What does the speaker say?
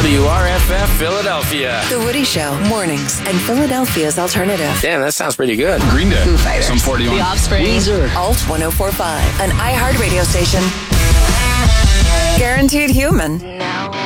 WRFF Philadelphia. The Woody Show, mornings, and Philadelphia's alternative. Damn, that sounds pretty good. Green Day. Foo Fighters. Some 41. The Offspring. Alt 1045, an iHeart radio station. Guaranteed human. Now